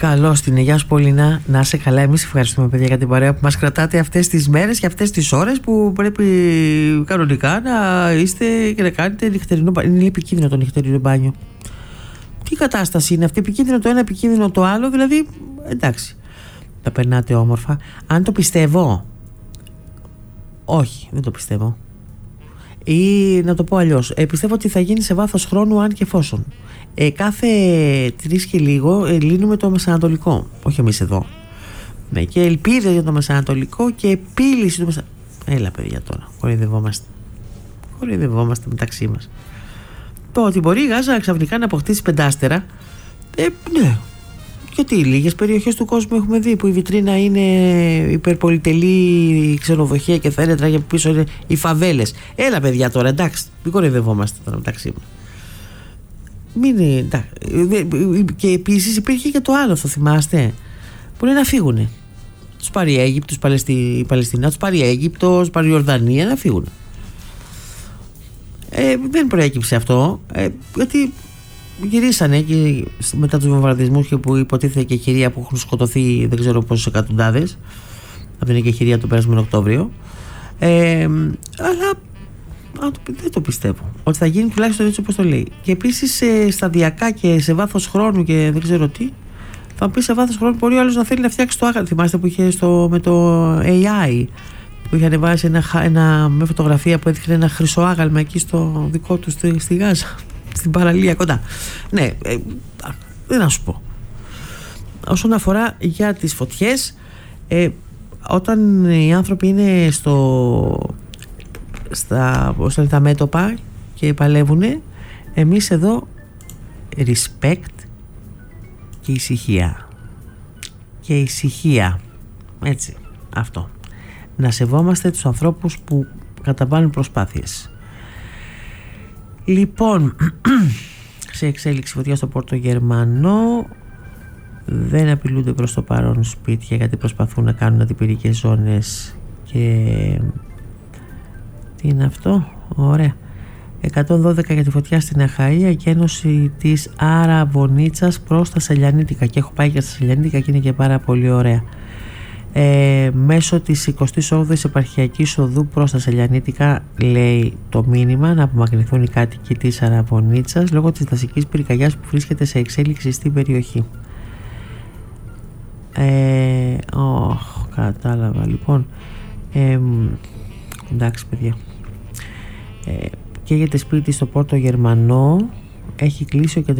Καλώς την Γεια σου Πολίνα, να είσαι καλά. Εμείς ευχαριστούμε παιδιά για την παρέα που μας κρατάτε αυτές τις μέρες και αυτές τις ώρες που πρέπει κανονικά να είστε και να κάνετε νυχτερινό μπάνιο. Είναι επικίνδυνο το νυχτερινό μπάνιο. Τι κατάσταση είναι αυτή, επικίνδυνο το ένα, επικίνδυνο το άλλο, δηλαδή εντάξει. Τα περνάτε όμορφα. Αν το πιστεύω, όχι, δεν το πιστεύω. Ή να το πω αλλιώς, πιστεύω ότι θα γίνει σε βάθος χρόνου αν και εφόσον. Κάθε 3 και λίγο λύνουμε το Μεσανατολικό. Όχι εμείς εδώ. Ναι, και ελπίδες για το Μεσανατολικό και επίλυση του Μεσανατολικού. Έλα παιδιά τώρα, χορηδευόμαστε μεταξύ μας. Το ότι μπορεί η Γάζα ξαφνικά να αποκτήσει 5 άστερα, ναι. Γιατί λίγες περιοχές του κόσμου έχουμε δει που η βιτρίνα είναι υπερπολιτελή ξενοδοχεία και φαίνεται για πίσω είναι οι φαβέλες. Έλα παιδιά τώρα, εντάξει, μην κοροϊδευόμαστε τώρα μεταξύ μας. Και επίσης υπήρχε και το άλλο, θα θυμάστε, που είναι να φύγουνε. Τους πάρει η Αίγυπτος, η Παλαιστινά, τους πάρει η Αίγυπτος, τους πάρει η Ιορδανία, να φύγουν. Δεν προέκυψε αυτό, γιατί γυρίσανε και μετά τους βομβαρδισμούς και που υποτίθεται και χειρία που έχουν σκοτωθεί δεν ξέρω πόσους εκατοντάδες. Αυτό είναι και χειρία το περασμένο Οκτώβριο. Αλλά δεν το πιστεύω ότι θα γίνει τουλάχιστον έτσι όπως το λέει. Και επίσης σταδιακά και σε βάθος χρόνου και δεν ξέρω τι, θα πει σε βάθος χρόνου μπορεί ο άλλος να θέλει να φτιάξει το άγαλμα. Θυμάστε που είχε με το AI που είχε ανεβάσει με φωτογραφία που έδειχνε ένα χρυσό άγαλμα εκεί στο δικό του στη Γάζα, στην παραλία κοντά. Ναι, δεν να σου πω. Όσον αφορά για τις φωτιές, όταν οι άνθρωποι είναι στα μέτωπα και παλεύουνε, εμείς εδώ respect και ησυχία, έτσι, αυτό, να σεβόμαστε τους ανθρώπους που καταβάλουν προσπάθειες. Λοιπόν, σε εξέλιξη φωτιά στο Πόρτο Γερμανό, δεν απειλούνται προς το παρόν σπίτια γιατί προσπαθούν να κάνουν αντιπυρικές ζώνες. Και τι είναι αυτό, ωραία, 112 για τη φωτιά στην Αχαΐα και ένωση της Αραβωνίτσας προς τα Σελιανίτικα, και έχω πάει και στα Σελιανίτικα και είναι και πάρα πολύ ωραία. Μέσω της 28ης επαρχιακής οδού προς τα Σελιανίτικα, λέει το μήνυμα, να απομακρυνθούν οι κάτοικοι της Αραβωνίτσας λόγω της δασικής πυρκαγιάς που βρίσκεται σε εξέλιξη στην περιοχή. Κατάλαβα λοιπόν. Εντάξει παιδιά, καίγεται σπίτι στο Πόρτο Γερμανό, έχει κλείσει ο